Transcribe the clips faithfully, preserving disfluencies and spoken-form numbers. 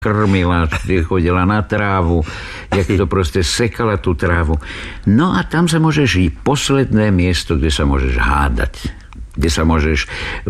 krmila, chodila na trávu, jak to proste sekala tú trávu. No a tam sa môžeš ísť posledné miesto, kde sa môžeš hádať, kde sa môžeš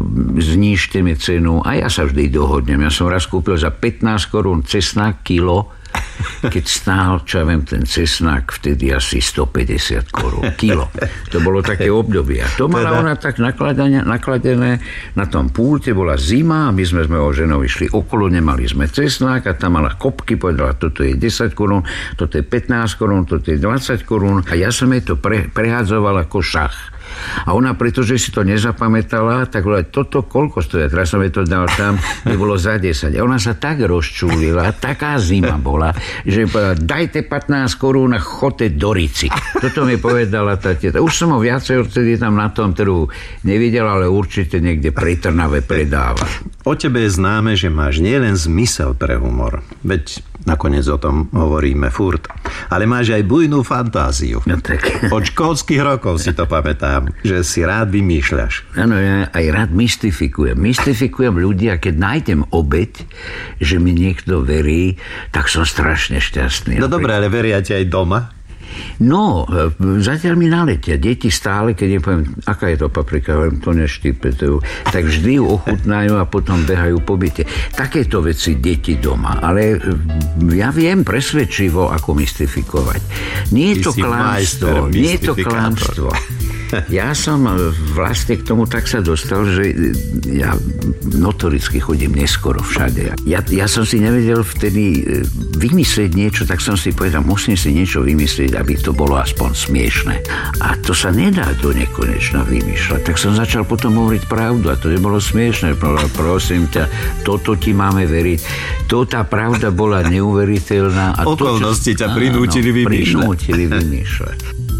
znížte mi cenu a ja sa vždy dohodnem. Ja som raz kúpil za pätnásť korún cesnák kilo, keď stál, čo ja viem, ten cesnák vtedy asi stopäťdesiat korún kilo. To bolo také obdobie. A to mala ona tak nakladené na tom púlte, bola zima a my sme s mojou ženou išli okolo, nemali sme cesnák a tam mala kopky, povedala, toto je desať korún, toto je pätnásť korún, toto je dvadsať korún a ja som jej to pre, prehádzoval ako šach. A ona, pretože si to nezapamätala, tak bola, toto koľko stojí? Teraz som jej to dal tam, kde bolo za desať. A ona sa tak rozčúlila, taká zima bola, že povedala, dajte pätnásť korún a chodte do Rici. Toto mi povedala tá teta. Už som ho viacej odtedy tam na tom trhu nevidel, ale určite niekde pri Trnave predáva. O tebe je známe, že máš nielen zmysel pre humor, veď nakoniec o tom hovoríme furt, ale máš aj bujnú fantáziu. No tak. Od školských rokov si to pamätám, že si rád vymýšľaš. Áno, ja aj rád mystifikujem. Mystifikujem ľudí a keď nájdem obeť, že mi niekto verí, tak som strašne šťastný. No dobre, ale veria ti aj doma? No, zatiaľ mi naletia. Deti stále, keď nepoviem, aká je to paprika, to neštípe, to, tak vždy ju ochutnajú a potom behajú po byte. Takéto veci deti doma, ale ja viem presvedčivo, ako mystifikovať. Nie je to klamstvo, nie je to klamstvo. Ja som vlastne k tomu tak sa dostal, že ja notoricky chodím neskoro všade. Ja, ja som si nevedel vtedy vymyslieť niečo, tak som si povedal, musím si niečo vymyslieť, aby to bolo aspoň smiešné. A to sa nedá do nekonečna vymýšľať. Tak som začal potom hovoriť pravdu a to nebolo smiešné. Prosím ťa, toto ti máme veriť. To tá pravda bola neuveriteľná. A okolnosti to, čo, ťa prinútili vymýšľať. Prinútili vymýšľať.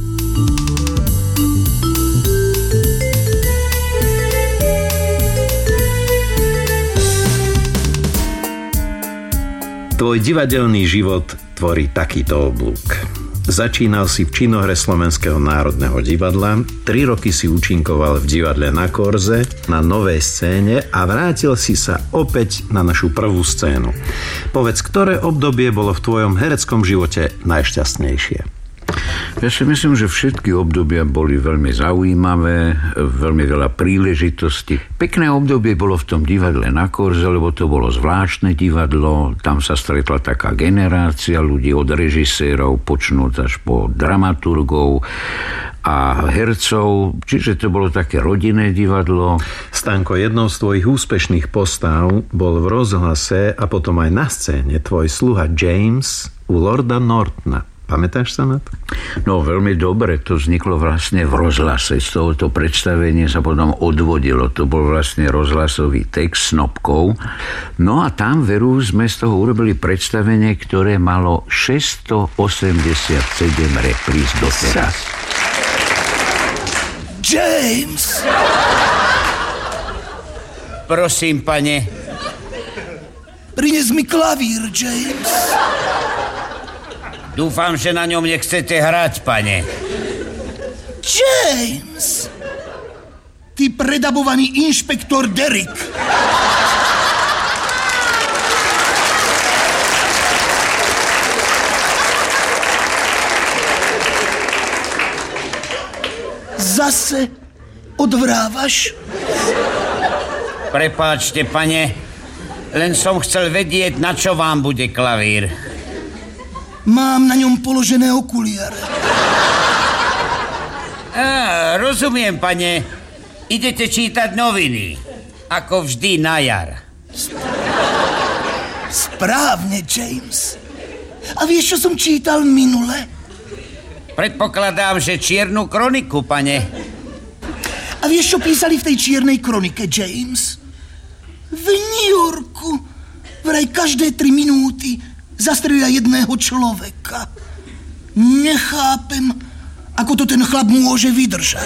Tvoj divadelný život tvorí takýto oblúk. Začínal si v činohre Slovenského národného divadla, tri roky si účinkoval v divadle Na Korze, na Novej scéne a vrátil si sa opäť na našu prvú scénu. Povedz, ktoré obdobie bolo v tvojom hereckom živote najšťastnejšie? Ja si myslím, že všetky obdobia boli veľmi zaujímavé, veľmi veľa príležitostí. Pekné obdobie bolo v tom divadle Na Korze, lebo to bolo zvláštne divadlo. Tam sa stretla taká generácia ľudí od režisérov, počnúť až po dramaturgov a hercov. Čiže to bolo také rodinné divadlo. Stanko, jednou z tvojich úspešných postav bol v rozhlase a potom aj na scéne tvoj sluha James u Lorda Nortona. Pamätáš sa na to? No veľmi dobre, to vzniklo vlastne v rozhlase. Z tohoto predstavenie sa potom odvodilo. To bol vlastne rozhlasový text s Snopkou. No a tam, veru, sme z toho urobili predstavenie, ktoré malo šesťstoosemdesiatsedem repríz doteraz. James! Prosím, pane. Prines mi klavír, James. Dúfam, že na ňom nechcete hrať, pane. James! Ty predabovaný inšpektor Derrick. Zase odvrávaš? Prepáčte, pane, len som chcel vedieť, na čo vám bude klavír. Mám na ňom položené okuliare. Á, rozumiem, pane. Idete čítať noviny. Ako vždy na jar. Správne, James. A vieš, čo som čítal minule? Predpokladám, že čiernu kroniku, pane. A vieš, čo písali v tej čiernej kronike, James? V New Yorku vraj každé tri minúty zastrelia jedného človeka. Nechápem, ako to ten chlap môže vydržať.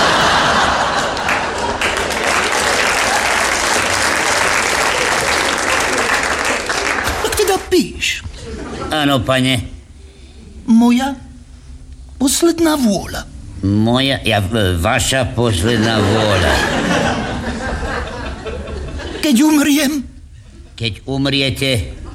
Tak teda píš. Áno, pane. Moja posledná vôľa. Moja, ja, vaša posledná vôľa. Keď umriem? Keď umriete,